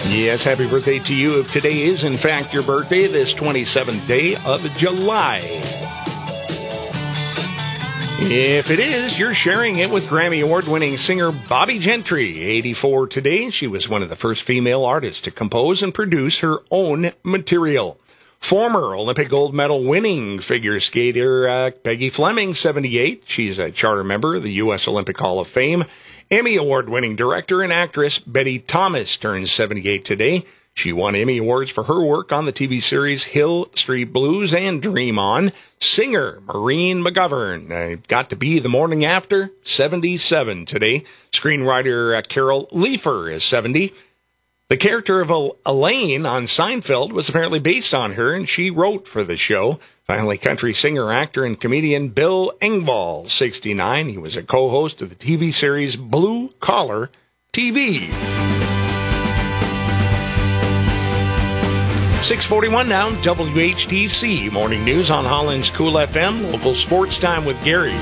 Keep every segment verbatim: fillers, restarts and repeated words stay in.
Yes, happy birthday to you. If today is, in fact, your birthday, this twenty-seventh day of July. If it is, you're sharing it with Grammy Award-winning singer Bobbie Gentry. eighty-four today, she was one of the first female artists to compose and produce her own material. Former Olympic gold medal winning figure skater uh, Peggy Fleming, seventy-eight. She's a charter member of the U S Olympic Hall of Fame. Emmy Award-winning director and actress Betty Thomas turns seventy-eight today. She won Emmy Awards for her work on the T V series Hill Street Blues and Dream On. Singer Maureen McGovern uh, got to be the morning after, seventy-seven today. Screenwriter uh, Carol Leifer is seventy. The character of Elaine on Seinfeld was apparently based on her, and she wrote for the show. Finally, country singer, actor, and comedian Bill Engvall, sixty-nine. He was a co-host of the T V series Blue Collar T V. six forty-one now, W H T C. Morning news on Holland's Cool F M. Local sports time with Gary.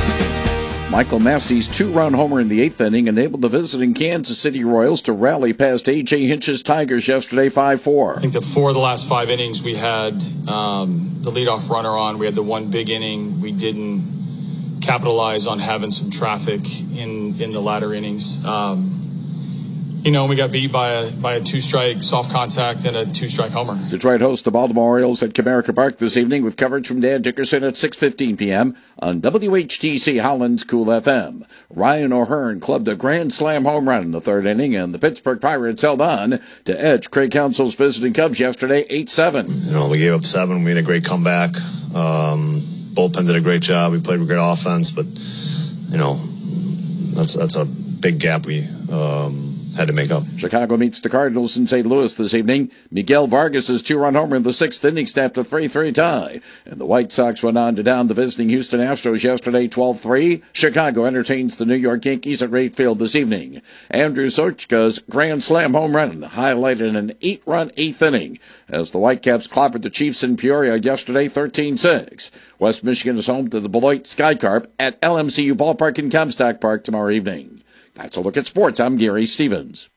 Michael Massey's two-run homer in the eighth inning enabled the visiting Kansas City Royals to rally past A J Hinch's Tigers yesterday five four. I think that four of the last five innings we had um, the leadoff runner on. We had the one big inning. We didn't capitalize on having some traffic in, in the latter innings. Um, You know, we got beat by a by a two-strike soft contact and a two-strike homer. Detroit hosts the Baltimore Orioles at Comerica Park this evening with coverage from Dan Dickerson at six fifteen p.m. on W H T C Holland's Cool F M. Ryan O'Hearn clubbed a grand slam home run in the third inning, and the Pittsburgh Pirates held on to edge Craig Counsell's visiting Cubs yesterday eight seven. You know, we gave up seven. We had a great comeback. Um, bullpen did a great job. We played a great offense, but, you know, that's, that's a big gap we um, had to make up. Chicago meets the Cardinals in Saint Louis this evening. Miguel Vargas' two-run homer in the sixth inning snapped a three three tie. And the White Sox went on to down the visiting Houston Astros yesterday twelve three. Chicago entertains the New York Yankees at Wright Field this evening. Andrew Sochka's grand slam home run highlighted an eight-run eighth inning as the Whitecaps clobbered the Chiefs in Peoria yesterday thirteen six. West Michigan is home to the Beloit Skycarp at L M C U Ballpark in Comstock Park tomorrow evening. That's a look at sports. I'm Gary Stevens.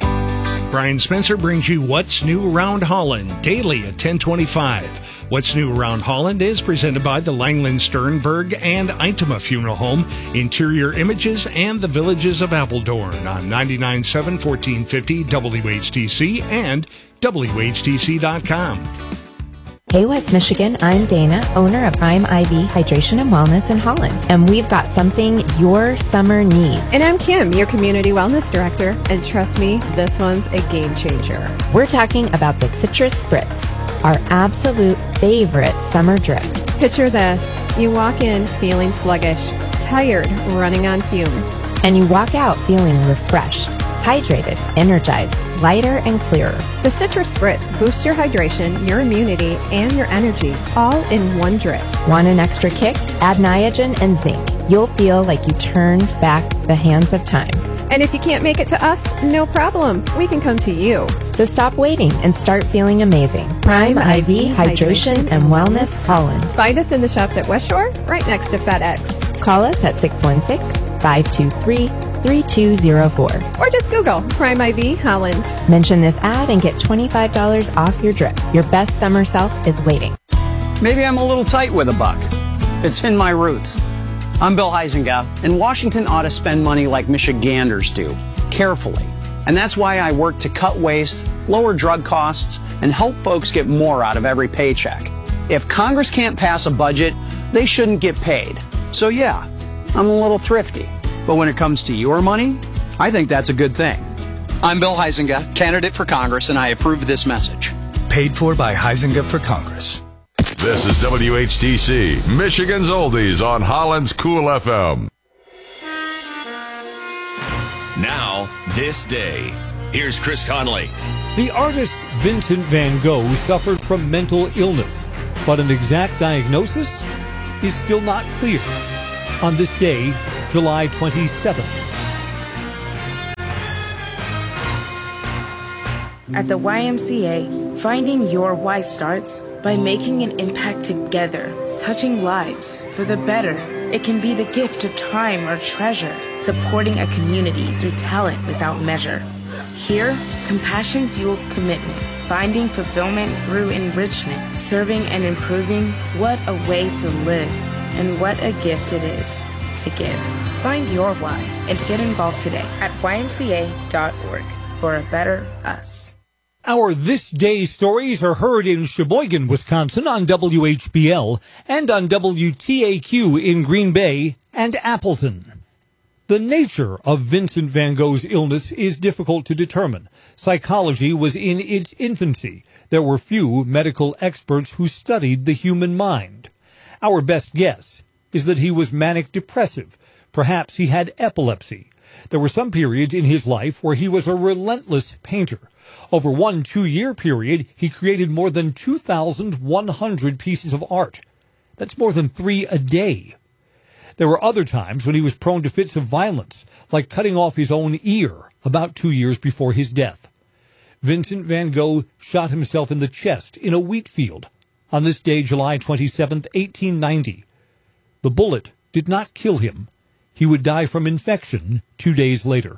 Brian Spencer brings you What's New Around Holland daily at ten twenty-five. What's New Around Holland is presented by the Langland Sternberg and Eintema Funeral Home, Interior Images, and the Villages of Appledorn on ninety-nine point seven, fourteen fifty W H T C and W H T C dot com. Hey West Michigan, I'm Dana, owner of Prime I V Hydration and Wellness in Holland, and we've got something your summer needs. And I'm Kim, your Community Wellness Director, and trust me, this one's a game changer. We're talking about the Citrus Spritz, our absolute favorite summer drip. Picture this, you walk in feeling sluggish, tired, running on fumes. And you walk out feeling refreshed, hydrated, energized, lighter and clearer. The Citrus Spritz boosts your hydration, your immunity, and your energy, all in one drip. Want an extra kick? Add Niagen and zinc. You'll feel like you turned back the hands of time. And if you can't make it to us, no problem. We can come to you. So stop waiting and start feeling amazing. Prime I V Hydration and Wellness Holland. Find us in the shops at West Shore, right next to FedEx. Call us at six one six, five two three, three two zero four. Or just Google Prime I V Holland. Mention this ad and get twenty-five dollars off your drip. Your best summer self is waiting. Maybe I'm a little tight with a buck. It's in my roots. I'm Bill Huizenga, and Washington ought to spend money like Michiganders do, carefully. And that's why I work to cut waste, lower drug costs, and help folks get more out of every paycheck. If Congress can't pass a budget, they shouldn't get paid. So yeah, I'm a little thrifty. But when it comes to your money, I think that's a good thing. I'm Bill Huizenga, candidate for Congress, and I approve this message. Paid for by Huizenga for Congress. This is W H T C, Michigan's Oldies on Holland's Cool F M. Now, this day. Here's Chris Conley. The artist Vincent van Gogh suffered from mental illness, but an exact diagnosis is still not clear. On this day, July twenty-seventh. At the Y M C A, finding your why starts by making an impact together, touching lives for the better. It can be the gift of time or treasure, supporting a community through talent without measure. Here, compassion fuels commitment, finding fulfillment through enrichment, serving and improving. What a way to live, and what a gift it is to give. Find your why and to get involved today at Y M C A dot org for a better us. Our This Day stories are heard in Sheboygan, Wisconsin on W H B L and on W T A Q in Green Bay and Appleton. The nature of Vincent van Gogh's illness is difficult to determine. Psychology was in its infancy. There were few medical experts who studied the human mind. Our best guess is that he was manic depressive. Perhaps he had epilepsy. There were some periods in his life where he was a relentless painter. Over one two-year period, he created more than two thousand one hundred pieces of art. That's more than three a day. There were other times when he was prone to fits of violence, like cutting off his own ear about two years before his death. Vincent van Gogh shot himself in the chest in a wheat field on this day, July twenty-seventh, eighteen ninety. The bullet did not kill him. He would die from infection two days later.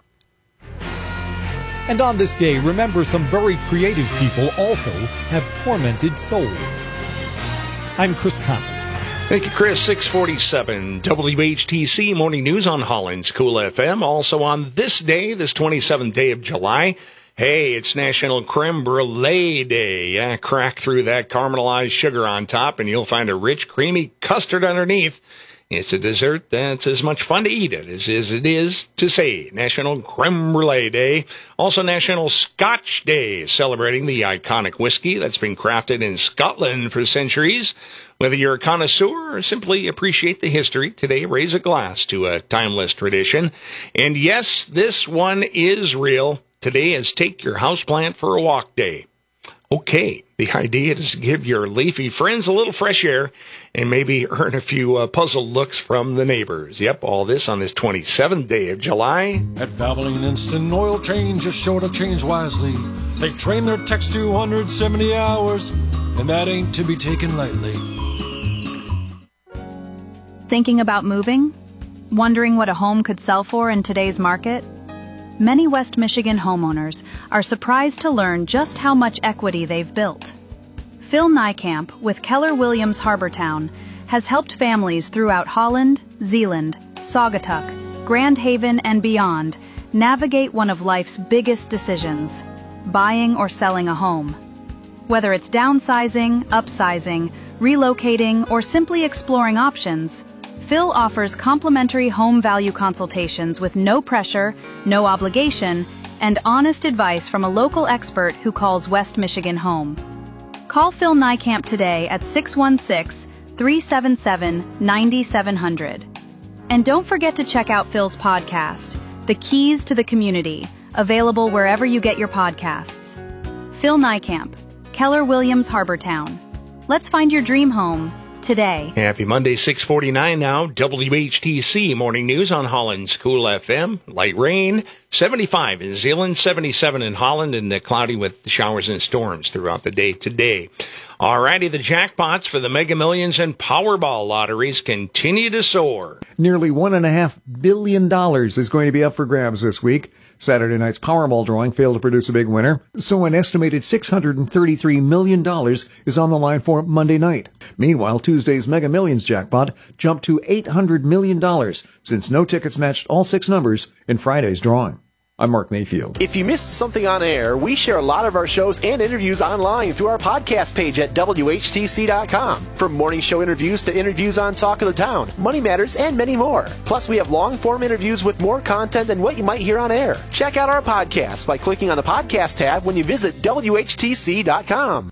And on this day, remember, some very creative people also have tormented souls. I'm Chris Conley. Thank you, Chris. six forty-seven W H T C Morning News on Holland's Cool F M. Also on this day, this twenty-seventh day of July, hey, it's National Creme Brulee Day. Yeah, crack through that caramelized sugar on top, and you'll find a rich, creamy custard underneath. It's a dessert that's as much fun to eat it as, as it is to say. National Creme Brulee Day. Also National Scotch Day, celebrating the iconic whiskey that's been crafted in Scotland for centuries. Whether you're a connoisseur or simply appreciate the history, today raise a glass to a timeless tradition. And yes, this one is real. Today is Take Your Houseplant for a Walk Day. Okay, the idea is to give your leafy friends a little fresh air and maybe earn a few uh, puzzled looks from the neighbors. Yep, all this on this twenty-seventh day of July. At Valvoline Instant Oil Change, just sure to change wisely. They train their techs to one hundred seventy hours, and that ain't to be taken lightly. Thinking about moving? Wondering what a home could sell for in today's market? Many West Michigan homeowners are surprised to learn just how much equity they've built. Phil Nijkamp with Keller Williams Harbortown has helped families throughout Holland, Zeeland, Saugatuck, Grand Haven, and beyond navigate one of life's biggest decisions, buying or selling a home. Whether it's downsizing, upsizing, relocating, or simply exploring options, Phil offers complimentary home value consultations with no pressure, no obligation, and honest advice from a local expert who calls West Michigan home. Call Phil Nijkamp today at six one six, three seven seven, nine seven zero zero. And don't forget to check out Phil's podcast, The Keys to the Community, available wherever you get your podcasts. Phil Nijkamp, Keller Williams Harbortown. Let's find your dream home today. Happy Monday, six forty-nine now. W H T C Morning News on Holland's Cool F M. Light rain, seventy-five in Zeeland, seventy-seven in Holland, and uh, cloudy with showers and storms throughout the day today. Alrighty, the jackpots for the Mega Millions and Powerball lotteries continue to soar. Nearly one and a half billion dollars is going to be up for grabs this week. Saturday night's Powerball drawing failed to produce a big winner, so an estimated six hundred thirty-three million dollars is on the line for Monday night. Meanwhile, Tuesday's Mega Millions jackpot jumped to eight hundred million dollars, since no tickets matched all six numbers in Friday's drawing. I'm Mark Mayfield. If you missed something on air, we share a lot of our shows and interviews online through our podcast page at W H T C dot com. From morning show interviews to interviews on Talk of the Town, Money Matters, and many more. Plus, we have long-form interviews with more content than what you might hear on air. Check out our podcast by clicking on the podcast tab when you visit W H T C dot com.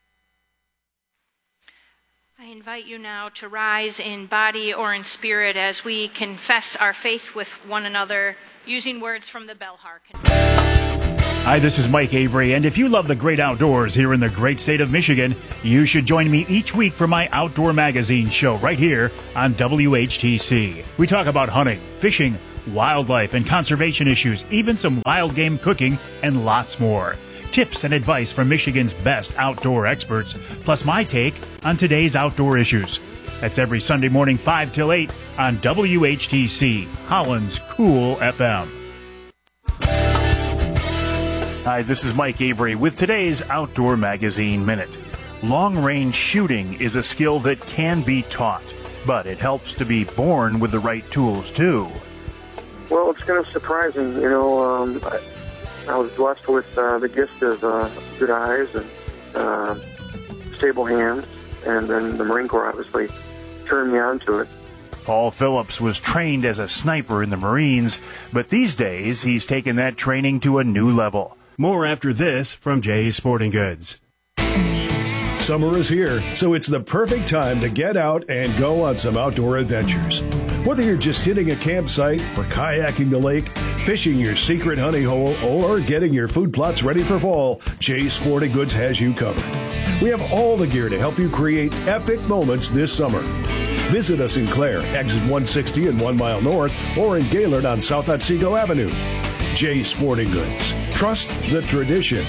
I invite you now to rise in body or in spirit as we confess our faith with one another, using words from the Belhar Confession. Hi, this is Mike Avery, and if you love the great outdoors here in the great state of Michigan, you should join me each week for my Outdoor Magazine show right here on W H T C. We talk about hunting, fishing, wildlife, and conservation issues, even some wild game cooking, and lots more. Tips and advice from Michigan's best outdoor experts, plus my take on today's outdoor issues. That's every Sunday morning, five till eight on W H T C, Holland's Cool F M. Hi, this is Mike Avery with today's Outdoor Magazine Minute. Long-range shooting is a skill that can be taught, but it helps to be born with the right tools, too. Well, it's kind of surprising. You know, um, I, I was blessed with uh, the gift of uh, good eyes and uh, stable hands, and then the Marine Corps obviously turned me on to it. Paul Phillips was trained as a sniper in the Marines, but these days he's taken that training to a new level. More after this from Jay's Sporting Goods. Summer is here, so it's the perfect time to get out and go on some outdoor adventures. Whether you're just hitting a campsite or kayaking the lake, fishing your secret honey hole, or getting your food plots ready for fall, Jay's Sporting Goods has you covered. We have all the gear to help you create epic moments this summer. Visit us in Clare, exit one sixty and one mile north, or in Gaylord on South Otsego Avenue. Jay's Sporting Goods. Trust the tradition.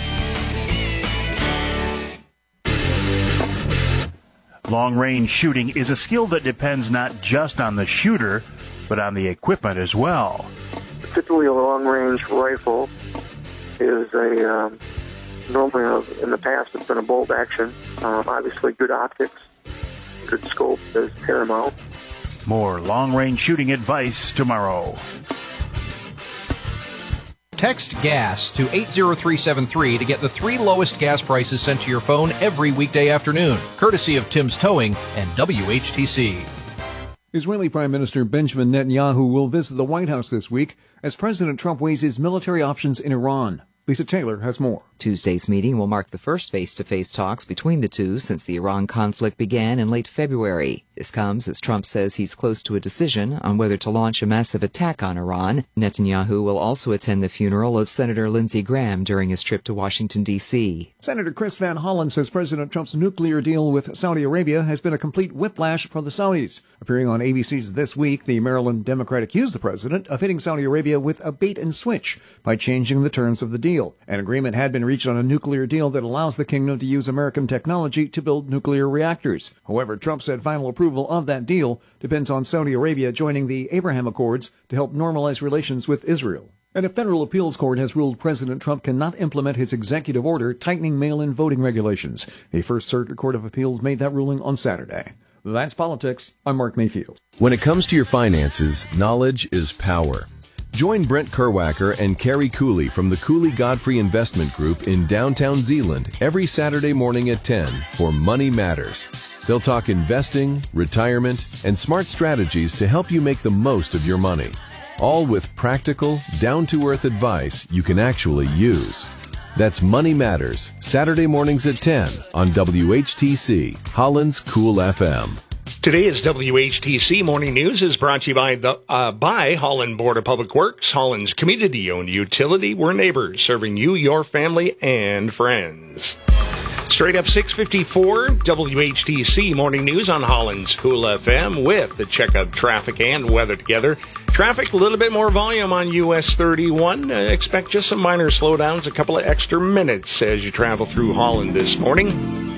Long-range shooting is a skill that depends not just on the shooter, but on the equipment as well. Typically, a long-range rifle is a, um, normally a, in the past it's been a bolt action. Um, obviously, good optics, good scope is paramount. More long-range shooting advice tomorrow. Text GAS to eight zero three seven three to get the three lowest gas prices sent to your phone every weekday afternoon, courtesy of Tim's Towing and W H T C. Israeli Prime Minister Benjamin Netanyahu will visit the White House this week as President Trump weighs his military options in Iran. Lisa Taylor has more. Tuesday's meeting will mark the first face-to-face talks between the two since the Iran conflict began in late February. This comes as Trump says he's close to a decision on whether to launch a massive attack on Iran. Netanyahu will also attend the funeral of Senator Lindsey Graham during his trip to Washington, D C Senator Chris Van Hollen says President Trump's nuclear deal with Saudi Arabia has been a complete whiplash for the Saudis. Appearing on A B C's This Week, the Maryland Democrat accused the president of hitting Saudi Arabia with a bait-and-switch by changing the terms of the deal. An agreement had been reached on a nuclear deal that allows the kingdom to use American technology to build nuclear reactors. However, Trump said final approval of that deal depends on Saudi Arabia joining the Abraham Accords to help normalize relations with Israel. And a federal appeals court has ruled President Trump cannot implement his executive order tightening mail-in voting regulations. The First Circuit Court of Appeals made that ruling on Saturday. That's politics. I'm Mark Mayfield. When it comes to your finances, knowledge is power. Join Brent Kerwacker and Carrie Cooley from the Cooley Godfrey Investment Group in downtown Zeeland every Saturday morning at ten for Money Matters. They'll talk investing, retirement, and smart strategies to help you make the most of your money. All with practical, down-to-earth advice you can actually use. That's Money Matters, Saturday mornings at ten on W H T C, Holland's Cool F M. Today's W H T C Morning News is brought to you by the uh, by Holland Board of Public Works, Holland's community-owned utility. We're neighbors, serving you, your family, and friends. Straight up six fifty-four, W H T C Morning News on Holland's Cool F M with the check of traffic and weather together. Traffic, a little bit more volume on U S thirty-one. Uh, expect just some minor slowdowns, a couple of extra minutes as you travel through Holland this morning.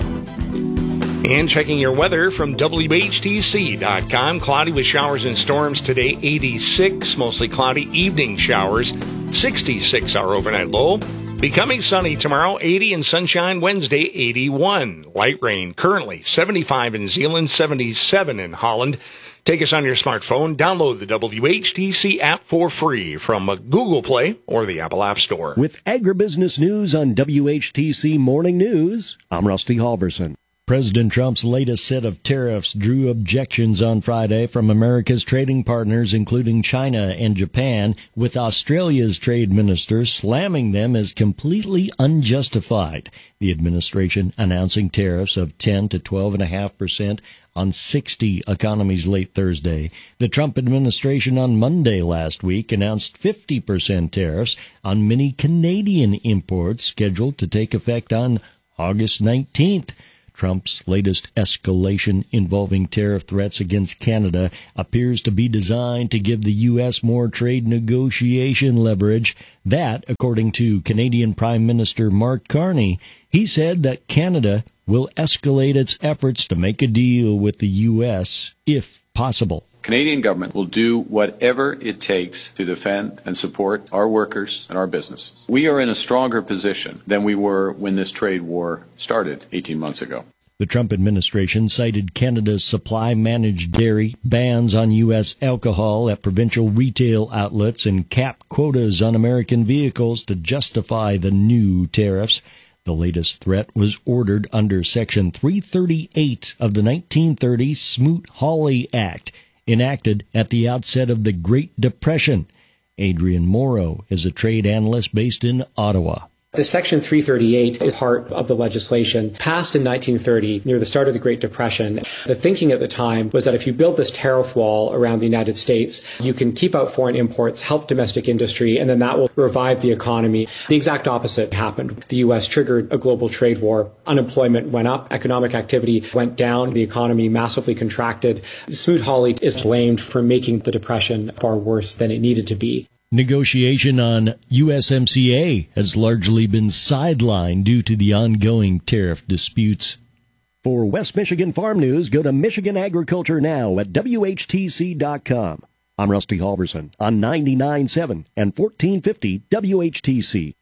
And checking your weather from W H T C dot com. Cloudy with showers and storms today, eighty-six. Mostly cloudy evening showers, sixty-six our overnight low. Becoming sunny tomorrow, eighty and sunshine Wednesday, eighty-one. Light rain currently, seventy-five in Zeeland, seventy-seven in Holland. Take us on your smartphone. Download the W H T C app for free from Google Play or the Apple App Store. With agribusiness news on W H T C Morning News, I'm Rusty Halverson. President Trump's latest set of tariffs drew objections on Friday from America's trading partners, including China and Japan, with Australia's trade minister slamming them as completely unjustified. The administration announcing tariffs of ten to twelve point five percent on sixty economies late Thursday. The Trump administration on Monday last week announced fifty percent tariffs on many Canadian imports scheduled to take effect on August nineteenth. Trump's latest escalation involving tariff threats against Canada appears to be designed to give the U S more trade negotiation leverage. That, according to Canadian Prime Minister Mark Carney, he said that Canada will escalate its efforts to make a deal with the U S if possible. Canadian government will do whatever it takes to defend and support our workers and our businesses. We are in a stronger position than we were when this trade war started eighteen months ago. The Trump administration cited Canada's supply-managed dairy, bans on U S alcohol at provincial retail outlets, and capped quotas on American vehicles to justify the new tariffs. The latest threat was ordered under Section three thirty-eight of the nineteen thirty Smoot-Hawley Act, enacted at the outset of the Great Depression. Adrian Morrow is a trade analyst based in Ottawa. The Section three thirty-eight is part of the legislation passed in nineteen thirty, near the start of the Great Depression. The thinking at the time was that if you build this tariff wall around the United States, you can keep out foreign imports, help domestic industry, and then that will revive the economy. The exact opposite happened. The U S triggered a global trade war. Unemployment went up, economic activity went down, the economy massively contracted. Smoot-Hawley is blamed for making the Depression far worse than it needed to be. Negotiation on U S M C A has largely been sidelined due to the ongoing tariff disputes. For West Michigan Farm News, go to Michigan Agriculture Now at W H T C dot com. I'm Rusty Halverson on ninety-nine point seven and fourteen fifty W H T C.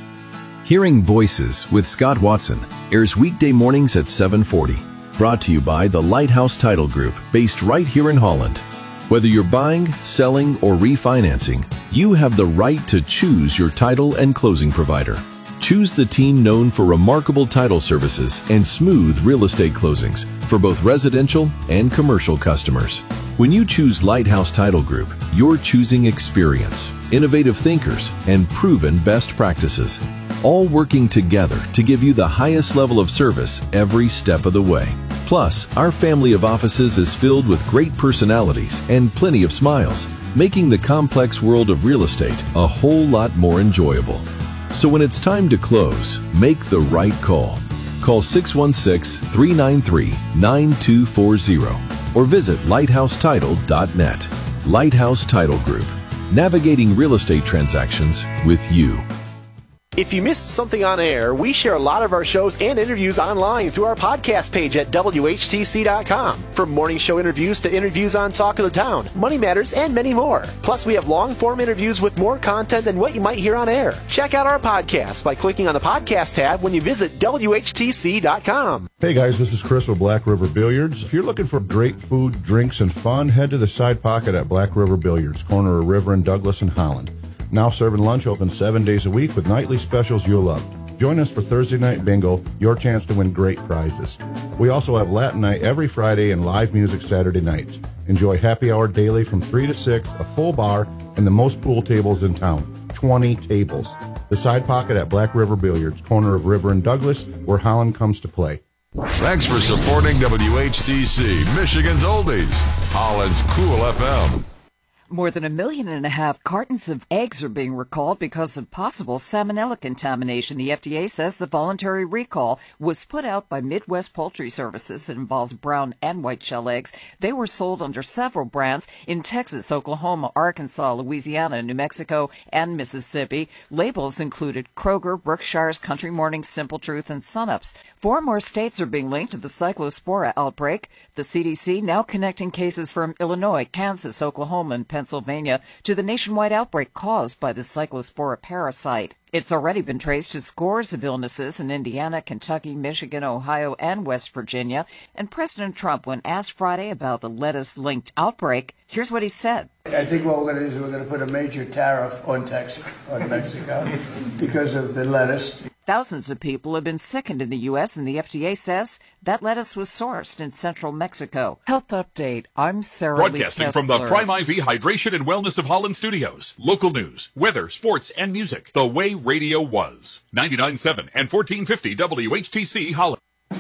Hearing Voices with Scott Watson airs weekday mornings at seven forty. Brought to you by the Lighthouse Title Group, based right here in Holland. Whether you're buying, selling, or refinancing, you have the right to choose your title and closing provider. Choose the team known for remarkable title services and smooth real estate closings for both residential and commercial customers. When you choose Lighthouse Title Group, you're choosing experience, innovative thinkers, and proven best practices, all working together to give you the highest level of service every step of the way. Plus, our family of offices is filled with great personalities and plenty of smiles, making the complex world of real estate a whole lot more enjoyable. So when it's time to close, make the right call. Call six one six, three nine three, nine two four zero or visit lighthouse title dot net. Lighthouse Title Group, navigating real estate transactions with you. If you missed something on air, we share a lot of our shows and interviews online through our podcast page at W H T C dot com. From morning show interviews to interviews on Talk of the Town, Money Matters, and many more. Plus, we have long-form interviews with more content than what you might hear on air. Check out our podcast by clicking on the podcast tab when you visit W H T C dot com. Hey guys, this is Chris with Black River Billiards. If you're looking for great food, drinks, and fun, head to the Side Pocket at Black River Billiards, corner of River and Douglas in Holland. Now serving lunch, open seven days a week with nightly specials you'll love. Join us for Thursday Night Bingo, your chance to win great prizes. We also have Latin Night every Friday and live music Saturday nights. Enjoy happy hour daily from three to six, a full bar, and the most pool tables in town, twenty tables. The Side Pocket at Black River Billiards, corner of River and Douglas, where Holland comes to play. Thanks for supporting W H T C, Michigan's Oldies, Holland's Cool F M. More than a million and a half cartons of eggs are being recalled because of possible salmonella contamination. The F D A says the voluntary recall was put out by Midwest Poultry Services. It involves brown and white shell eggs. They were sold under several brands in Texas, Oklahoma, Arkansas, Louisiana, New Mexico, and Mississippi. Labels included Kroger, Brookshire's, Country Morning, Simple Truth, and Sunups. Four more states are being linked to the Cyclospora outbreak. The C D C now connecting cases from Illinois, Kansas, Oklahoma, and Pennsylvania to the nationwide outbreak caused by the Cyclospora parasite. It's already been traced to scores of illnesses in Indiana, Kentucky, Michigan, Ohio, and West Virginia. And President Trump, when asked Friday about the lettuce-linked outbreak, here's what he said. I think what we're going to do is we're going to put a major tariff on Texas, on Mexico, because of the lettuce. Thousands of people have been sickened in the U S, and the F D A says that lettuce was sourced in central Mexico. Health update. I'm Sarah Broadcasting Lee from the Kessler. Prime I V Hydration and Wellness of Holland studios. Local news, weather, sports, and music. The way radio was. ninety-nine point seven and fourteen fifty W H T C Holland.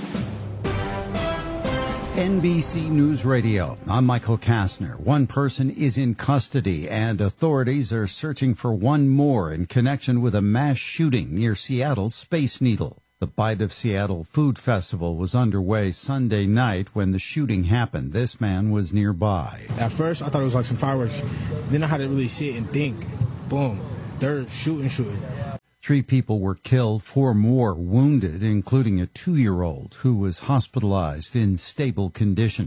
N B C News Radio. I'm Michael Kastner. One person is in custody, and authorities are searching for one more in connection with a mass shooting near Seattle's Space Needle. The Bite of Seattle Food Festival was underway Sunday night when the shooting happened. This man was nearby. At first, I thought it was like some fireworks. Then I had to really sit and think. Boom. They're shooting, shooting. Three people were killed, four more wounded, including a two-year-old who was hospitalized in stable condition. Police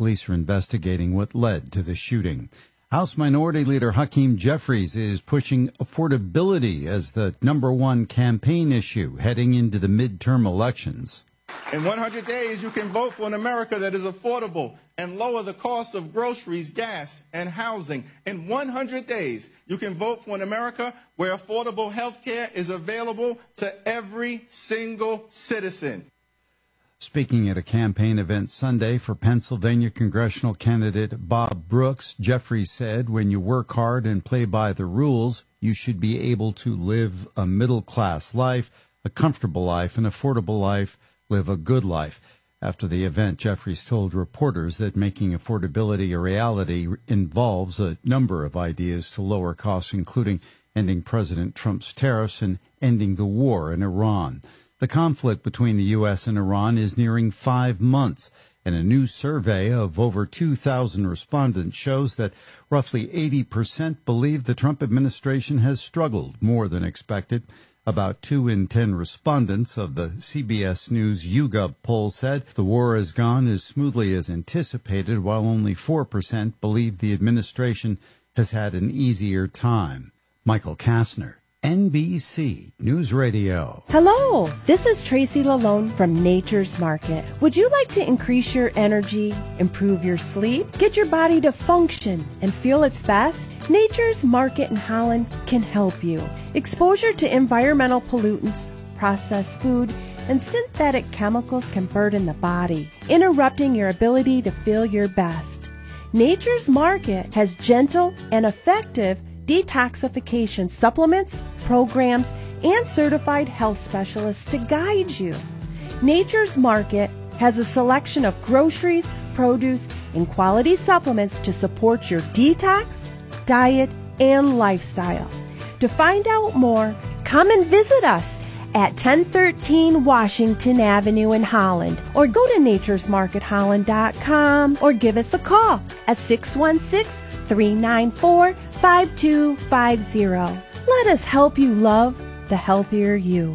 police are investigating what led to the shooting. House Minority Leader Hakeem Jeffries is pushing affordability as the number one campaign issue heading into the midterm elections. In one hundred days, you can vote for an America that is affordable and lower the cost of groceries, gas, and housing. In one hundred days, you can vote for an America where affordable health care is available to every single citizen. Speaking at a campaign event Sunday for Pennsylvania congressional candidate Bob Brooks, Jeffries said, when you work hard and play by the rules, you should be able to live a middle-class life, a comfortable life, an affordable life, live a good life. After the event, Jeffries told reporters that making affordability a reality involves a number of ideas to lower costs, including ending President Trump's tariffs and ending the war in Iran. The conflict between the U S and Iran is nearing five months, and a new survey of over two thousand respondents shows that roughly eighty percent believe the Trump administration has struggled more than expected. About two in ten respondents of the C B S News YouGov poll said the war has gone as smoothly as anticipated, while only four percent believe the administration has had an easier time. Michael Kastner, N B C News Radio. Hello, this is Tracy Lalone from Nature's Market. Would you like to increase your energy, improve your sleep, get your body to function and feel its best? Nature's Market in Holland can help you. Exposure to environmental pollutants, processed food, and synthetic chemicals can burden the body, interrupting your ability to feel your best. Nature's Market has gentle and effective detoxification supplements, programs, and certified health specialists to guide you. Nature's Market has a selection of groceries, produce, and quality supplements to support your detox, diet, and lifestyle. To find out more, come and visit us at ten thirteen Washington Avenue in Holland, or go to natures market holland dot com, or give us a call at six one six, three nine four, five two five zero. Let us help you love the healthier you.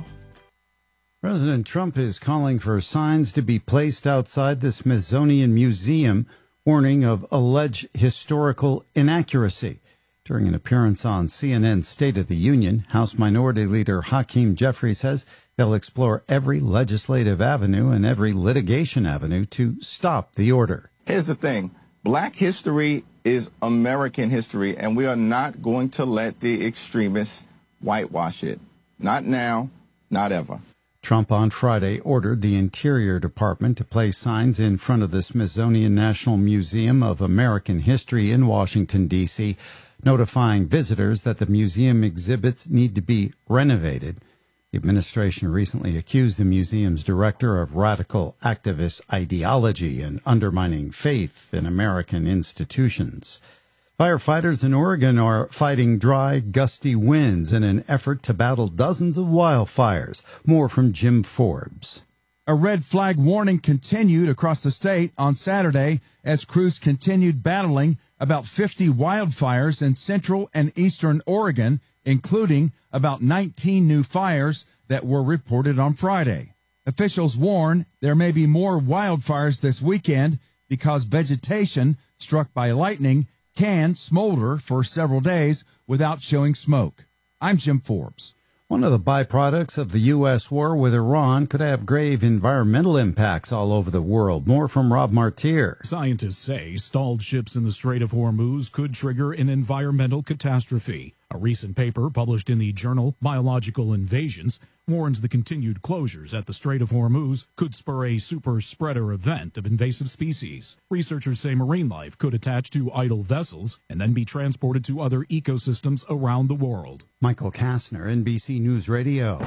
President Trump is calling for signs to be placed outside the Smithsonian Museum warning of alleged historical inaccuracy. During an appearance on C N N's State of the Union, House Minority Leader Hakeem Jeffries says they'll explore every legislative avenue and every litigation avenue to stop the order. Here's the thing. Black history is American history, and we are not going to let the extremists whitewash it. Not now, not ever. Trump on Friday ordered the Interior Department to place signs in front of the Smithsonian National Museum of American History in Washington, D C, notifying visitors that the museum exhibits need to be renovated. The administration recently accused the museum's director of radical activist ideology and undermining faith in American institutions. Firefighters in Oregon are fighting dry, gusty winds in an effort to battle dozens of wildfires. More from Jim Forbes. A red flag warning continued across the state on Saturday as crews continued battling about fifty wildfires in central and eastern Oregon, including about nineteen new fires that were reported on Friday. Officials warn there may be more wildfires this weekend because vegetation struck by lightning can smolder for several days without showing smoke. I'm Jim Forbes. One of the byproducts of the U S war with Iran could have grave environmental impacts all over the world. More from Rob Martier. Scientists say stalled ships in the Strait of Hormuz could trigger an environmental catastrophe. A recent paper published in the journal Biological Invasions warns the continued closures at the Strait of Hormuz could spur a super spreader event of invasive species. Researchers say marine life could attach to idle vessels and then be transported to other ecosystems around the world. Michael Kastner, N B C News Radio.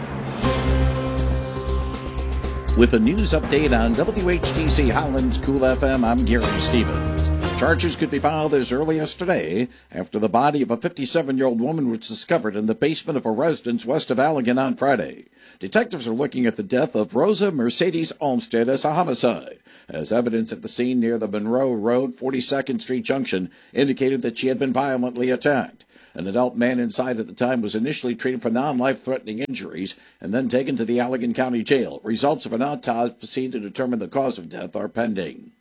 With a news update on W H T C Holland's Cool F M, I'm Gary Stevens. Charges could be filed as early as today after the body of a fifty-seven-year-old woman was discovered in the basement of a residence west of Allegan on Friday. Detectives are looking at the death of Rosa Mercedes Olmsted as a homicide, as evidence at the scene near the Monroe Road, forty-second Street Junction indicated that she had been violently attacked. An adult man inside at the time was initially treated for non-life-threatening injuries and then taken to the Allegan County Jail. Results of an autopsy to determine the cause of death are pending.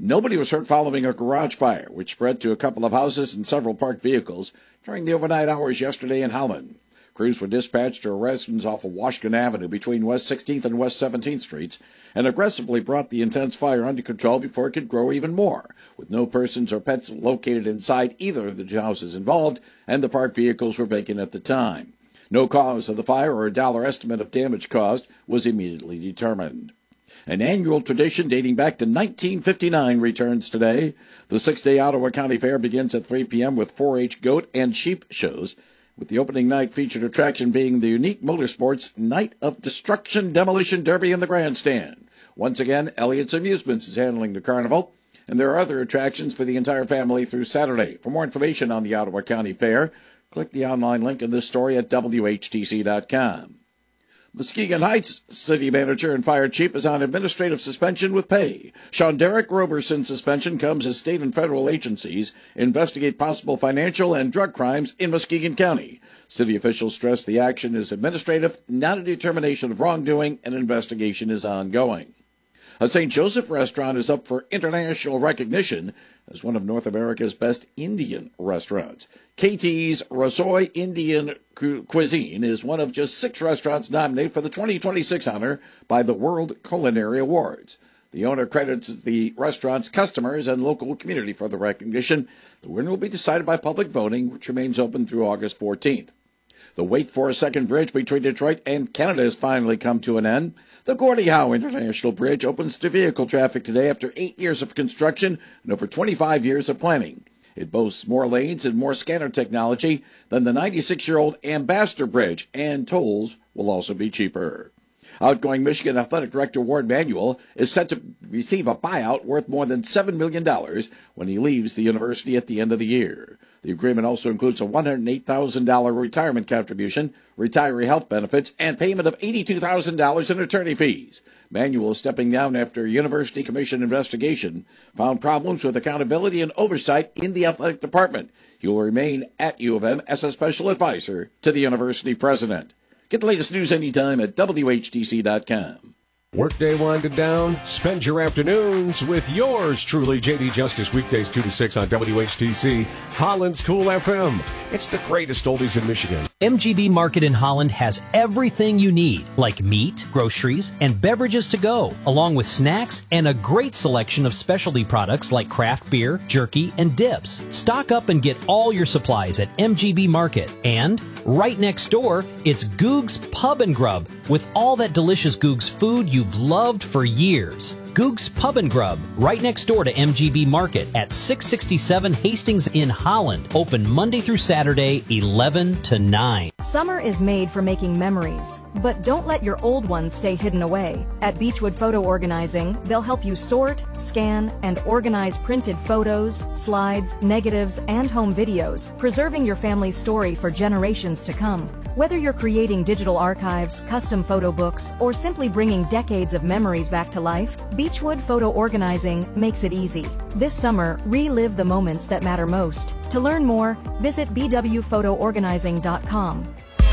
Nobody was hurt following a garage fire, which spread to a couple of houses and several parked vehicles during the overnight hours yesterday in Holland. Crews were dispatched to a residence off of Washington Avenue between West sixteenth and West seventeenth Streets and aggressively brought the intense fire under control before it could grow even more, with no persons or pets located inside either of the two houses involved, and the parked vehicles were vacant at the time. No cause of the fire or a dollar estimate of damage caused was immediately determined. An annual tradition dating back to nineteen fifty-nine returns today. The six-day Ottawa County Fair begins at three p.m. with four H goat and sheep shows, with the opening night featured attraction being the unique motorsports Night of Destruction Demolition Derby in the grandstand. Once again, Elliott's Amusements is handling the carnival, and there are other attractions for the entire family through Saturday. For more information on the Ottawa County Fair, click the online link in this story at W H T C dot com. Muskegon Heights City Manager and Fire Chief is on administrative suspension with pay. Sean Derek Roberson's suspension comes as state and federal agencies investigate possible financial and drug crimes in Muskegon County. City officials stress the action is administrative, not a determination of wrongdoing, and investigation is ongoing. A Saint Joseph restaurant is up for international recognition as one of North America's best Indian restaurants. K T's Rasoi Indian Cuisine is one of just six restaurants nominated for the twenty twenty-six honor by the World Culinary Awards. The owner credits the restaurant's customers and local community for the recognition. The winner will be decided by public voting, which remains open through August fourteenth. The wait for a second bridge between Detroit and Canada has finally come to an end. The Gordie Howe International Bridge opens to vehicle traffic today after eight years of construction and over twenty-five years of planning. It boasts more lanes and more scanner technology than the ninety-six-year-old Ambassador Bridge, and tolls will also be cheaper. Outgoing Michigan Athletic Director Ward Manuel is set to receive a buyout worth more than seven million dollars when he leaves the university at the end of the year. The agreement also includes a one hundred eight thousand dollars retirement contribution, retiree health benefits, and payment of eighty-two thousand dollars in attorney fees. Manuel is stepping down after a University Commission investigation found problems with accountability and oversight in the athletic department. He will remain at U of M as a special advisor to the university president. Get the latest news anytime at W H T C dot com. Workday winding down. Spend your afternoons with yours truly, J D Justice, weekdays two to six on W H T C, Holland's Cool F M. It's the greatest oldies in Michigan. M G B Market in Holland has everything you need, like meat, groceries, and beverages to go, along with snacks and a great selection of specialty products like craft beer, jerky, and dips. Stock up and get all your supplies at M G B Market. And right next door, it's Goog's Pub and Grub, with all that delicious Goog's food you've loved for years. Goog's Pub and Grub, right next door to M G B Market at six sixty-seven Hastings in Holland. Open Monday through Saturday, eleven to nine. Summer is made for making memories, but don't let your old ones stay hidden away. At Beechwood Photo Organizing, they'll help you sort, scan, and organize printed photos, slides, negatives, and home videos, preserving your family's story for generations to come. Whether you're creating digital archives, custom photo books, or simply bringing decades of memories back to life, Beechwood Photo Organizing makes it easy. This summer, relive the moments that matter most. To learn more, visit b w photo organizing dot com.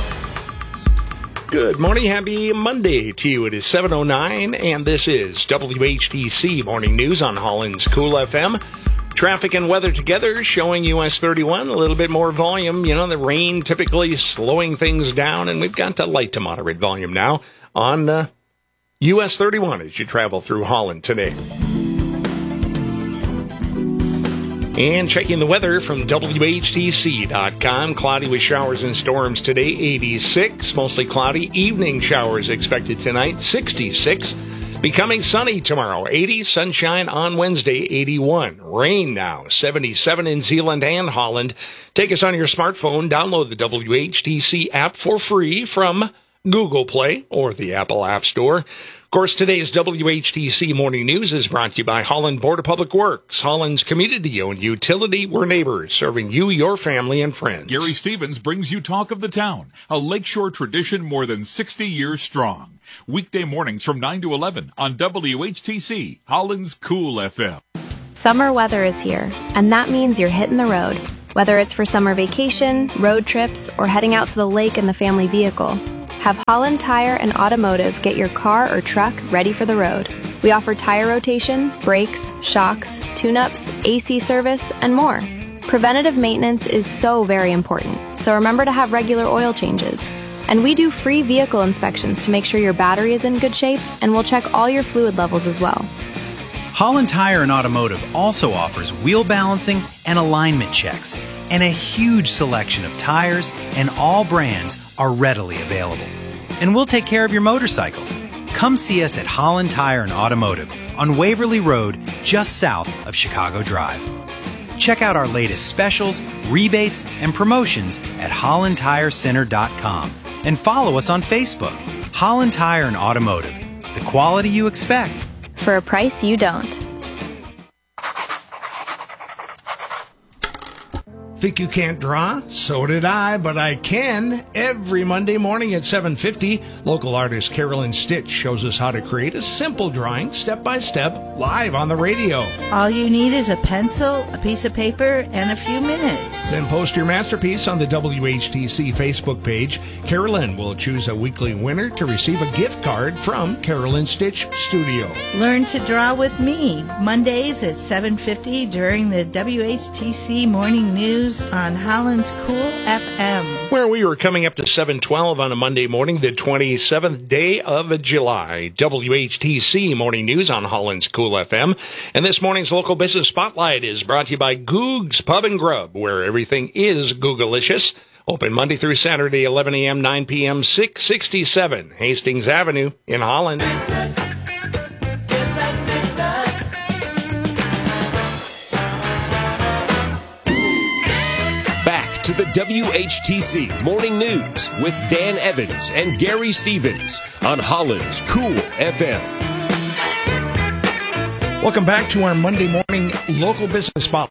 Good morning, happy Monday to you. It is seven oh nine, and this is W H T C Morning News on Holland's Cool F M. Traffic and weather together, showing U S thirty-one, a little bit more volume. You know, the rain typically slowing things down, and we've got a light to moderate volume now on uh, U S thirty-one as you travel through Holland today. And checking the weather from W H T C dot com, cloudy with showers and storms today, eighty-six. Mostly cloudy, evening showers expected tonight, sixty-six. Becoming sunny tomorrow, eighty, sunshine on Wednesday, eighty-one. Rain now, seventy-seven in Zeeland and Holland. Take us on your smartphone, download the W H T C app for free from Google Play or the Apple App Store. Of course, today's W H T C Morning News is brought to you by Holland Board of Public Works, Holland's community-owned utility. We're neighbors, serving you, your family, and friends. Gary Stevens brings you Talk of the Town, a lakeshore tradition more than sixty years strong. Weekday mornings from nine to eleven on W H T C, Holland's Cool F M. Summer weather is here, and that means you're hitting the road. Whether it's for summer vacation, road trips, or heading out to the lake in the family vehicle, have Holland Tire and Automotive get your car or truck ready for the road. We offer tire rotation, brakes, shocks, tune-ups, A C service, and more. Preventative maintenance is so very important, so remember to have regular oil changes. And we do free vehicle inspections to make sure your battery is in good shape, and we'll check all your fluid levels as well. Holland Tire and Automotive also offers wheel balancing and alignment checks, and a huge selection of tires, and all brands are readily available. And we'll take care of your motorcycle. Come see us at Holland Tire and Automotive on Waverly Road, just south of Chicago Drive. Check out our latest specials, rebates, and promotions at holland tire center dot com and follow us on Facebook. Holland Tire and Automotive, the quality you expect for a price you don't. Think you can't draw? So did I, but I can. Every Monday morning at seven fifty, local artist Carolyn Stitch shows us how to create a simple drawing, step by step, live on the radio. All you need is a pencil, a piece of paper, and a few minutes. Then post your masterpiece on the W H T C Facebook page. Carolyn will choose a weekly winner to receive a gift card from Carolyn Stitch Studio. Learn to draw with me, Mondays at seven fifty during the W H T C Morning News on Holland's Cool F M. Where we were coming up to seven twelve on a Monday morning, the twenty-seventh day of July. W H T C Morning News on Holland's Cool F M. And this morning's local business spotlight is brought to you by Goog's Pub and Grub, where everything is Googalicious. Open Monday through Saturday, eleven a.m., nine p.m., six sixty-seven Hastings Avenue in Holland. To the W H T C Morning News with Dan Evans and Gary Stevens on Holland's Cool F M. Welcome back to our Monday morning local business spotlight.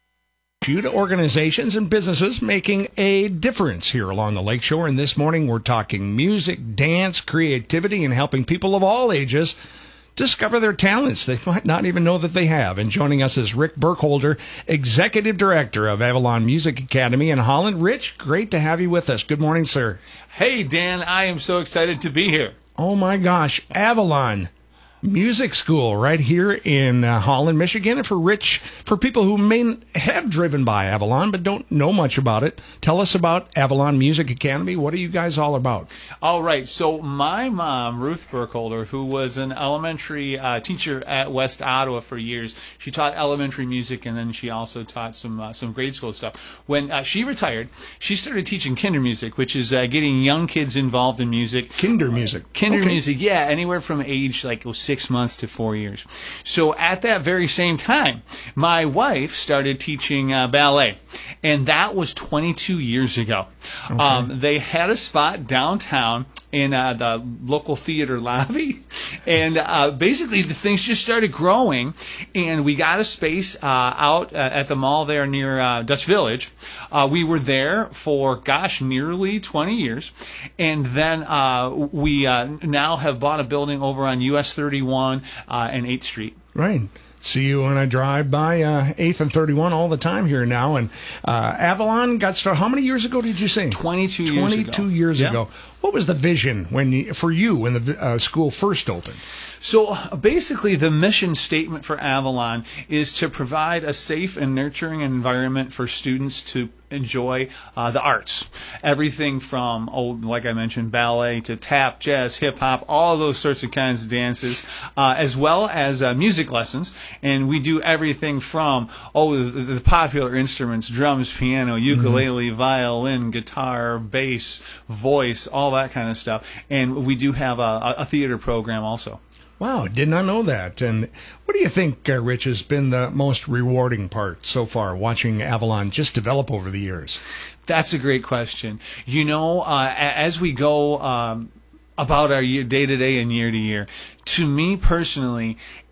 To organizations and businesses making a difference here along the Lakeshore. And this morning we're talking music, dance, creativity, and helping people of all ages discover their talents they might not even know that they have. And joining us is Rick Burkholder, Executive Director of Avalon Music Academy in Holland. Rich, great to have you with us. Good morning, sir. Hey, Dan, I am so excited to be here. Oh, my gosh. Avalon Music School right here in uh, Holland, Michigan. And for Rich, for people who may have driven by Avalon but don't know much about it, tell us about Avalon Music Academy. What are you guys all about? All right. So my mom, Ruth Burkholder, who was an elementary uh, teacher at West Ottawa for years, she taught elementary music, and then she also taught some uh, some grade school stuff. When uh, she retired, she started teaching kinder music, which is uh, getting young kids involved in music. Kinder music. Kinder Okay. music, yeah, anywhere from age like six months to four years. So at that very same time, my wife started teaching uh, ballet, and that was twenty-two years ago. Okay. Um, they had a spot downtown in uh, the local theater lobby, and uh, basically the things just started growing, and we got a space uh, out uh, at the mall there near uh, Dutch Village. Uh, we were there for, gosh, nearly twenty years, and then uh, we uh, now have bought a building over on U S thirty-one uh, and eighth Street. Right. See you when I drive by uh, eighth and thirty-one all the time here now. And uh, Avalon got started, how many years ago did you say? twenty-two years ago. twenty-two years Yeah. ago. What was the vision when you, for you when the uh, school first opened? So basically, the mission statement for Avalon is to provide a safe and nurturing environment for students to enjoy uh, the arts. Everything from, oh, like I mentioned, ballet to tap, jazz, hip hop, all those sorts of kinds of dances, uh, as well as uh, music lessons. And we do everything from, oh, the, the popular instruments, drums, piano, ukulele, mm-hmm. violin, guitar, bass, voice, all that kind of stuff. And we do have a, a theater program also. Wow, did not know that. And what do you think, uh, Rich, has been the most rewarding part so far, watching Avalon just develop over the years? That's a great question. You know, uh, as we go um, about our year, day to day and year to year, to me personally,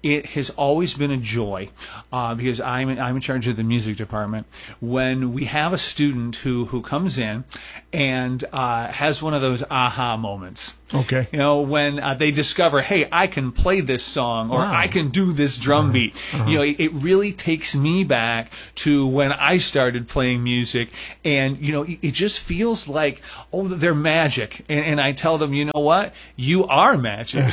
it has always been a joy uh, because I'm I'm in charge of the music department. When we have a student who who comes in and uh, has one of those aha moments. Okay. You know, when uh, they discover, hey, I can play this song or Wow. I can do this drum beat. Uh-huh. You know, it, it really takes me back to when I started playing music. And, you know, it, it just feels like, oh, they're magic. And, and I tell them, you know what? You are magic.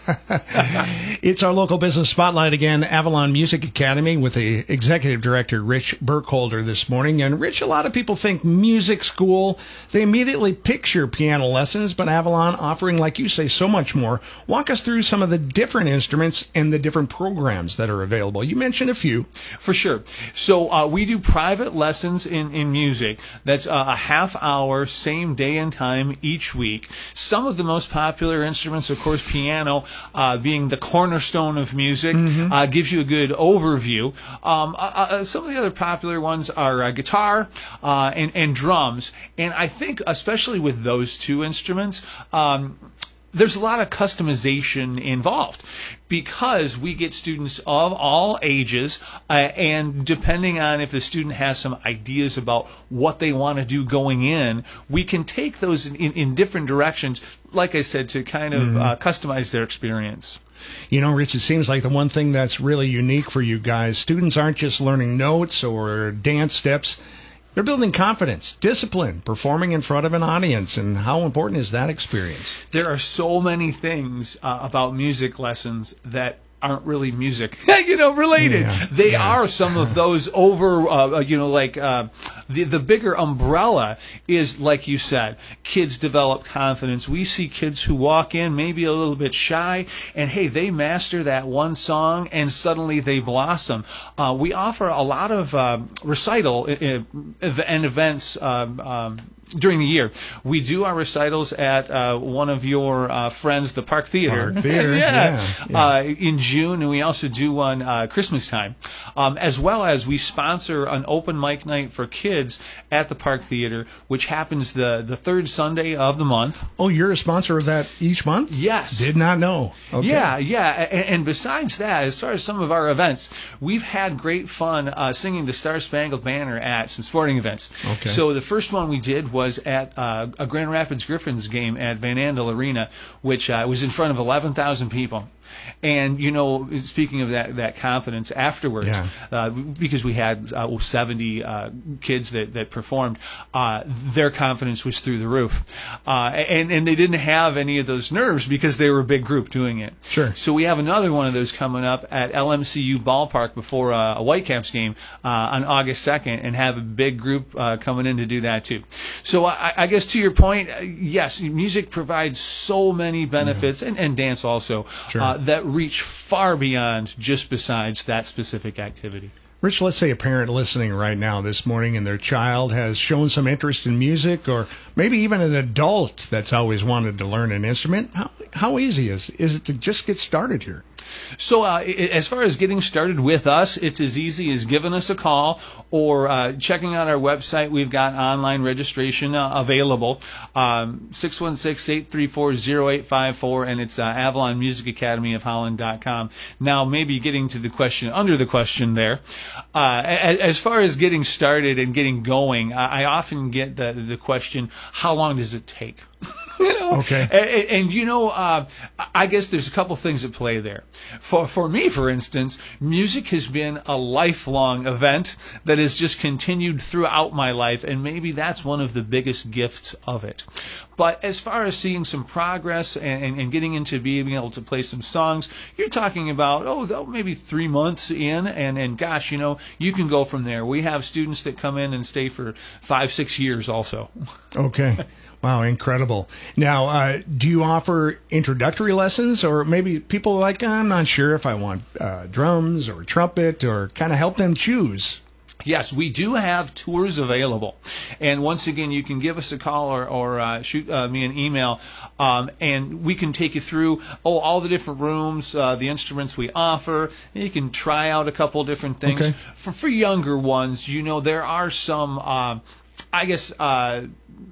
It's our local business spotlight again, Avalon Music Academy, with the executive director, Rich Burkholder, this morning. And Rich, a lot of people think music school, they immediately picture piano lessons, but Avalon offering, like you say, so much more. Walk us through some of the different instruments and the different programs that are available. You mentioned a few. For sure. So uh, we do private lessons in, in music. That's uh, a half hour, same day and time each week. Some of the most popular instruments, of course, piano uh, being the cornerstone of music, Mm-hmm. uh, gives you a good overview. Um, uh, uh, some of the other popular ones are uh, guitar uh, and, and drums. And I think, especially with those two instruments, um, there's a lot of customization involved because we get students of all ages, uh, and depending on if the student has some ideas about what they want to do going in, we can take those in, in, in different directions, like I said, to kind of Mhm. uh, customize their experience. You know, Rich, it seems like the one thing that's really unique for you guys, students aren't just learning notes or dance steps. They're building confidence, discipline, performing in front of an audience. And how important is that experience? There are so many things uh, about music lessons that aren't really music, you know, related. Yeah, they yeah. are some of those over, uh, you know, like uh, the the bigger umbrella is, like you said, kids develop confidence. We see kids who walk in maybe a little bit shy, and hey, they master that one song, and suddenly they blossom. Uh, we offer a lot of uh, recital uh, and events. Um, um, During the year, we do our recitals at uh, one of your uh, friends, the Park Theater. Park Theater, yeah, yeah. Uh, in June, and we also do one uh, Christmas time, um, as well as we sponsor an open mic night for kids at the Park Theater, which happens the the third Sunday of the month. Oh, you're a sponsor of that each month? Yes. Did not know. Okay. Yeah, yeah. And, and besides that, as far as some of our events, we've had great fun uh, singing the Star Spangled Banner at some sporting events. Okay. So the first one we did was at uh, a Grand Rapids Griffins game at Van Andel Arena, which uh, was in front of eleven thousand people. And, you know, speaking of that, that confidence afterwards, Yeah. uh, because we had uh, seventy uh, kids that, that performed, uh, their confidence was through the roof. Uh, and, and they didn't have any of those nerves because they were a big group doing it. Sure. So we have another one of those coming up at L M C U Ballpark before uh, a Whitecaps game uh, on August second, and have a big group uh, coming in to do that too. So I, I guess to your point, uh, yes, music provides so many benefits, and, and dance also, Sure. uh, that reach far beyond just besides that specific activity. Rich, let's say a parent listening right now this morning and their child has shown some interest in music, or maybe even an adult that's always wanted to learn an instrument. How, how easy is, is it to just get started here? So uh, i- as far as getting started with us, it's as easy as giving us a call or uh, checking out our website. We've got online registration uh, available, um, six one six, eight three four, zero eight five four, and it's uh, Avalon Music Academy of Holland dot com. Now, maybe getting to the question, under the question there, uh, as, as far as getting started and getting going, I, I often get the, the question, how long does it take? You know? Okay. And, and, and, you know, uh, I guess there's a couple things at play there. For for me, for instance, music has been a lifelong event that has just continued throughout my life, and maybe that's one of the biggest gifts of it. But as far as seeing some progress and, and, and getting into being able to play some songs, you're talking about, oh, though, maybe three months in, and, and gosh, you know, you can go from there. We have students that come in and stay for five, six years also. Okay. Wow, incredible. Now, uh, do you offer introductory lessons, or maybe people are like, I'm not sure if I want uh, drums or trumpet, or kind of help them choose? Yes, we do have tours available. And once again, you can give us a call or, or uh, shoot uh, me an email, um, and we can take you through oh all the different rooms, uh, the instruments we offer. You can try out a couple different things. Okay. For, for younger ones, you know, there are some, uh, I guess, uh,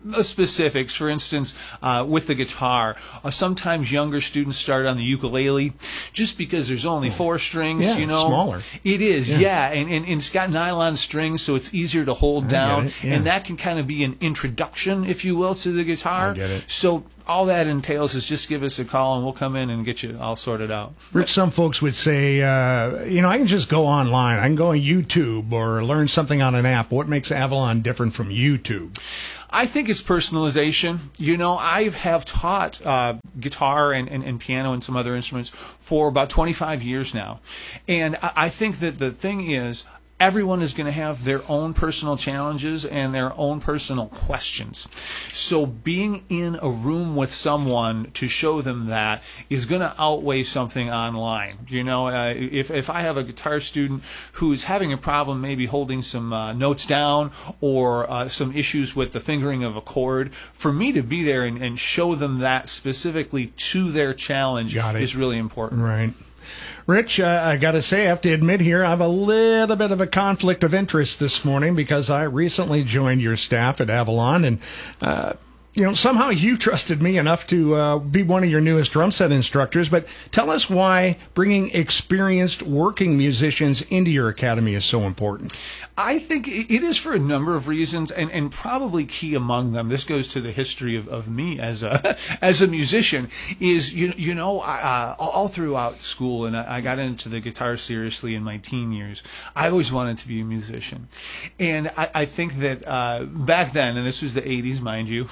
uh, specifics. For instance, uh, with the guitar, uh, sometimes younger students start on the ukulele just because there's only four strings. Yeah, you know, smaller. It is, Yeah. yeah, and, and, and it's got nylon strings, so it's easier to hold I down, get it, yeah. and that can kind of be an introduction, if you will, to the guitar. I get it. So all that entails is just give us a call, and we'll come in and get you all sorted out. Rich, some folks would say, uh, you know, I can just go online. I can go on YouTube or learn something on an app. What makes Avalon different from YouTube? I think it's personalization. You know, I have taught uh, guitar and, and, and piano and some other instruments for about twenty-five years now. And I, I think that the thing is, everyone is going to have their own personal challenges and their own personal questions. So being in a room with someone to show them that is going to outweigh something online. You know, uh, if, if I have a guitar student who's having a problem maybe holding some uh, notes down or uh, some issues with the fingering of a chord, for me to be there and, and show them that specifically to their challenge is really important. Right. Rich, uh, I got to say, I have to admit here, I have a little bit of a conflict of interest this morning because I recently joined your staff at Avalon, and uh, you know, somehow you trusted me enough to uh, be one of your newest drum set instructors. But tell us why bringing experienced working musicians into your academy is so important. I think it is for a number of reasons, and, and probably key among them. This goes to the history of, of me as a as a musician. Is you you know uh, all throughout school, and I got into the guitar seriously in my teen years. I always wanted to be a musician, and I, I think that uh, back then, and this was the eighties, mind you,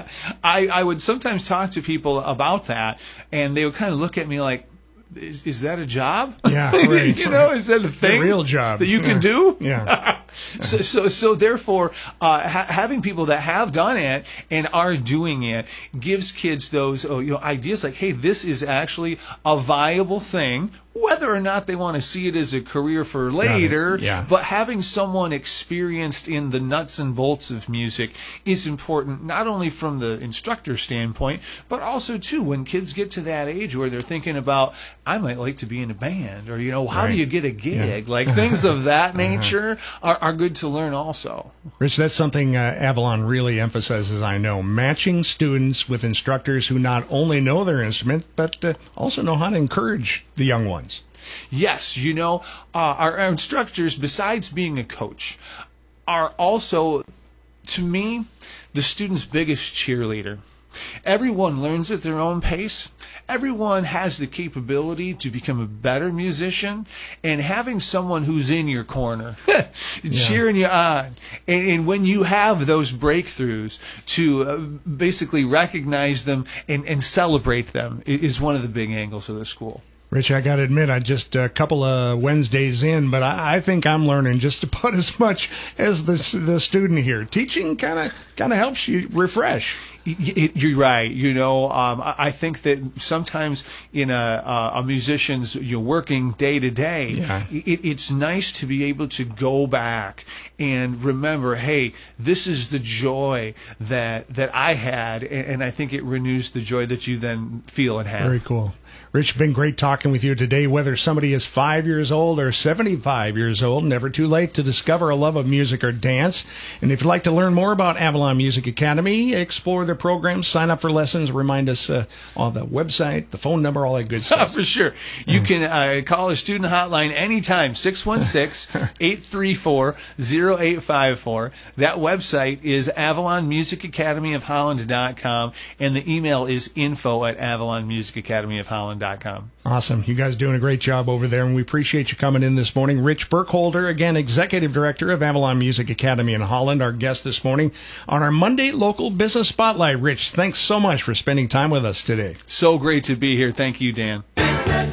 I, I would sometimes talk to people about that, and they would kind of look at me like, Is, is that a job? Yeah, right. You know, is that a thing? The real job that you yeah. can do? Yeah. so, so, so therefore, uh, ha- having people that have done it and are doing it gives kids those, oh, you know, ideas like, hey, this is actually a viable thing. Whether or not they want to see it as a career for later, yeah. but having someone experienced in the nuts and bolts of music is important, not only from the instructor standpoint, but also, too, when kids get to that age where they're thinking about, I might like to be in a band, or, you know, how right. do you get a gig? Yeah. Like, things of that nature are, are good to learn also. Rich, that's something uh, Avalon really emphasizes, I know. Matching students with instructors who not only know their instrument, but uh, also know how to encourage the young ones. Yes, you know, uh, our, our instructors, besides being a coach, are also, to me, the student's biggest cheerleader. Everyone learns at their own pace. Everyone has the capability to become a better musician, and having someone who's in your corner, cheering you on, and, and when you have those breakthroughs, to uh, basically recognize them and, and celebrate them is one of the big angles of the school. Rich, I got to admit, I just a couple of Wednesdays in, but I, I think I'm learning just about as much as the the student here. Teaching kind of kind of helps you refresh. You're right. You know, um, I think that sometimes in a, a musician's you know, working day to day, Yeah. it, it's nice to be able to go back and remember, hey, this is the joy that that I had, and, and I think it renews the joy that you then feel and have. Very cool. Rich, been great talking with you today. Whether somebody is five years old or seventy-five years old, never too late to discover a love of music or dance. And if you'd like to learn more about Avalon Music Academy, explore their programs, sign up for lessons, remind us uh, on the website, the phone number, all that good stuff. For sure. You can uh, call a student hotline anytime, six one six, eight three four, zero eight five four. That website is avalon music academy of holland dot com, and the email is info at avalon music academy of holland dot com. Awesome. You guys doing a great job over there, and we appreciate you coming in this morning. Rich Burkholder, again, Executive Director of Avalon Music Academy in Holland, our guest this morning on our Monday Local Business Spotlight. Rich, thanks so much for spending time with us today. So great to be here. Thank you, Dan. Business.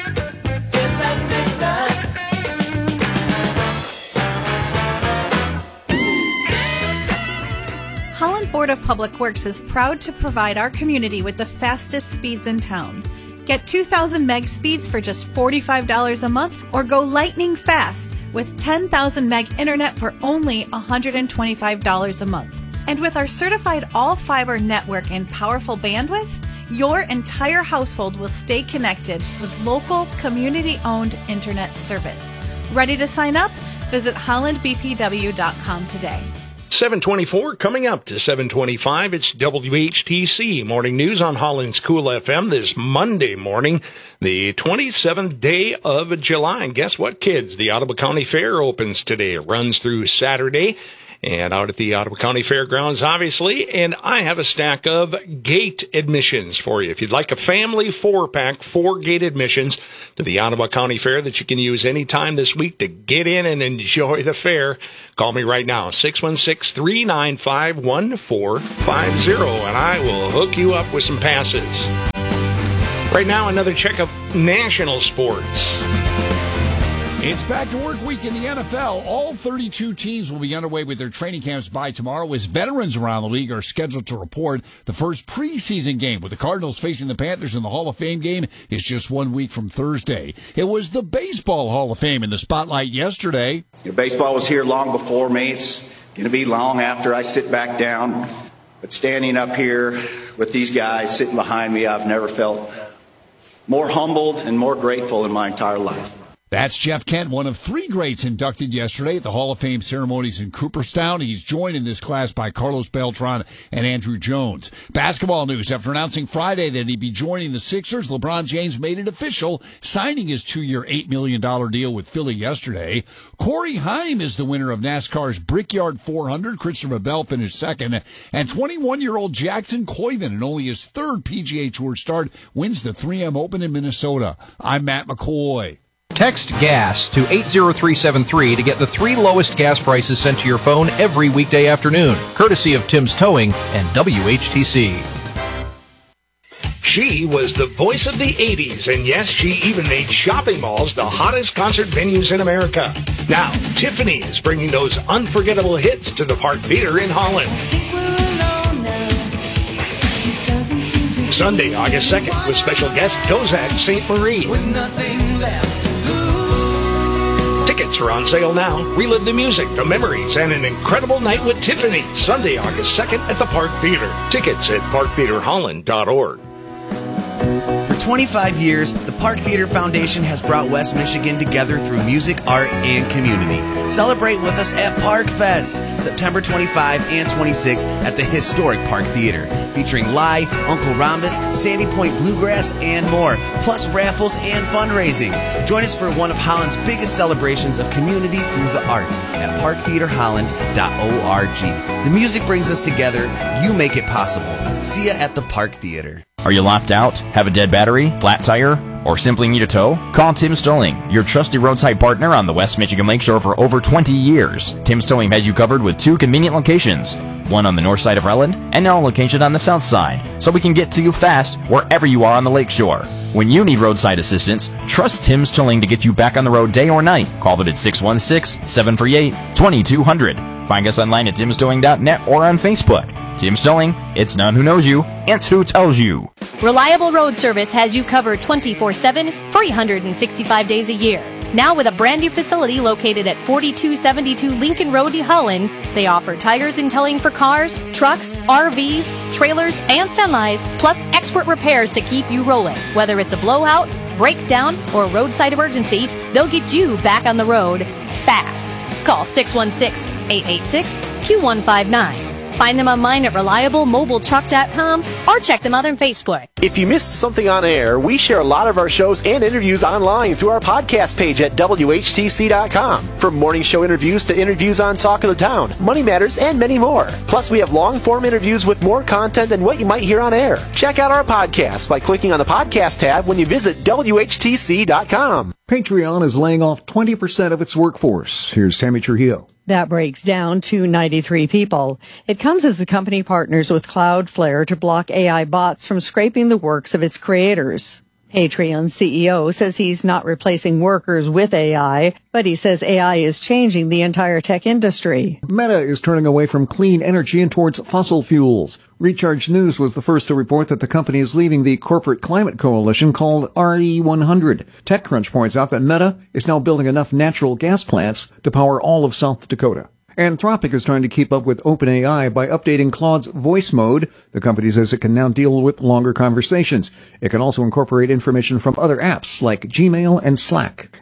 Holland Board of Public Works is proud to provide our community with the fastest speeds in town. Get two thousand meg speeds for just forty-five dollars a month, or go lightning fast with ten thousand meg internet for only one hundred twenty-five dollars a month. And with our certified all-fiber network and powerful bandwidth, your entire household will stay connected with local, community-owned internet service. Ready to sign up? Visit holland b p w dot com today. seven twenty-four coming up to seven twenty-five. It's W H T C Morning News on Holland's Cool F M this Monday morning, the twenty-seventh day of July. And guess what, kids? The Ottawa County Fair opens today. It runs through Saturday. And out at the Ottawa County Fairgrounds, obviously. And I have a stack of gate admissions for you. If you'd like a family four-pack, four gate admissions to the Ottawa County Fair that you can use anytime this week to get in and enjoy the fair, call me right now, six one six, three nine five, one four five zero, and I will hook you up with some passes. Right now, another check of national sports. It's back to work week in the N F L. All thirty-two teams will be underway with their training camps by tomorrow as veterans around the league are scheduled to report. The first preseason game with the Cardinals facing the Panthers in the Hall of Fame game is just one week from Thursday. It was the Baseball Hall of Fame in the spotlight yesterday. You know, baseball was here long before me. It's going to be long after I sit back down. But standing up here with these guys sitting behind me, I've never felt more humbled and more grateful in my entire life. That's Jeff Kent, one of three greats inducted yesterday at the Hall of Fame ceremonies in Cooperstown. He's joined in this class by Carlos Beltran and Andrew Jones. Basketball news. After announcing Friday that he'd be joining the Sixers, LeBron James made it official, signing his two-year, eight million dollars deal with Philly yesterday. Corey Haim is the winner of NASCAR's Brickyard four hundred. Christopher Bell finished second. And twenty-one-year-old Jackson Koiven, in only his third P G A Tour start, wins the three M Open in Minnesota. I'm Matt McCoy. Text GAS to eight zero three seven three to get the three lowest gas prices sent to your phone every weekday afternoon, courtesy of Tim's Towing and W H T C. She was the voice of the eighties, and yes, she even made shopping malls the hottest concert venues in America. Now, Tiffany is bringing those unforgettable hits to the Park Theater in Holland. Sunday, August second, with special guest Dozak Saint Marie. Tickets are on sale now. Relive the music, the memories, and an incredible night with Tiffany. Sunday, August second at the Park Theater. Tickets at park theater holland dot org. For twenty-five years, the Park Theater Foundation has brought West Michigan together through music, art, and community. Celebrate with us at Park Fest, September twenty-fifth and twenty-sixth at the historic Park Theater, featuring Lai, Uncle Rhombus, Sandy Point Bluegrass, and more, plus raffles and fundraising. Join us for one of Holland's biggest celebrations of community through the arts at park theater holland dot org. The music brings us together. You make it possible. See ya at the Park Theater. Are you locked out? Have a dead battery? Flat tire? Or simply need a tow? Call Tim's Towing, your trusted roadside partner on the West Michigan Lakeshore for over twenty years. Tim's Towing has you covered with two convenient locations, one on the north side of Relland and now a location on the south side, so we can get to you fast wherever you are on the lakeshore. When you need roadside assistance, trust Tim's Towing to get you back on the road day or night. Call them at six one six, seven three eight, two two zero zero. Find us online at tims towing dot net or on Facebook. Tim's Towing, it's none who knows you, it's who tells you. Reliable Road Service has you covered twenty-four seven, three hundred sixty-five days a year. Now with a brand new facility located at forty-two seventy-two Lincoln Road, Holland, they offer tires and towing for cars, trucks, R Vs, trailers, and semis, plus expert repairs to keep you rolling. Whether it's a blowout, breakdown, or roadside emergency, they'll get you back on the road fast. Call six one six, eight eight six, Q one five nine. Find them online at reliable mobile truck dot com or check them out on Facebook. If you missed something on air, we share a lot of our shows and interviews online through our podcast page at W H T C dot com. From morning show interviews to interviews on Talk of the Town, Money Matters, and many more. Plus, we have long-form interviews with more content than what you might hear on air. Check out our podcast by clicking on the podcast tab when you visit W H T C dot com. Patreon is laying off twenty percent of its workforce. Here's Tammy Trujillo. That breaks down to ninety-three people. It comes as the company partners with Cloudflare to block A I bots from scraping the works of its creators. Patreon's C E O says he's not replacing workers with A I, but he says A I is changing the entire tech industry. Meta is turning away from clean energy and towards fossil fuels. Recharge News was the first to report that the company is leaving the corporate climate coalition called R E one hundred. TechCrunch points out that Meta is now building enough natural gas plants to power all of South Dakota. Anthropic is trying to keep up with OpenAI by updating Claude's voice mode. The company says it can now deal with longer conversations. It can also incorporate information from other apps like Gmail and Slack.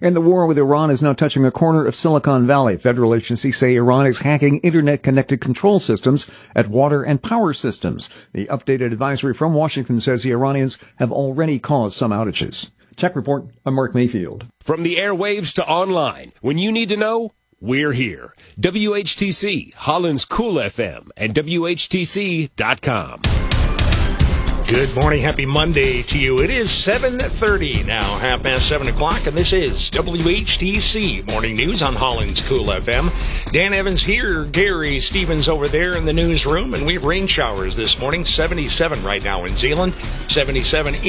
And the war with Iran is now touching a corner of Silicon Valley. Federal agencies say Iran is hacking internet-connected control systems at water and power systems. The updated advisory from Washington says the Iranians have already caused some outages. Tech Report, I'm Mark Mayfield. From the airwaves to online, when you need to know, we're here. W H T C, Holland's Cool F M, and W H T C dot com. Good morning. Happy Monday to you. It is seven thirty now, half past seven o'clock, and this is W H T C Morning News on Holland's Cool F M. Dan Evans here, Gary Stevens over there in the newsroom, and we have rain showers this morning, seventy-seven right now in Zeeland, seventy-seven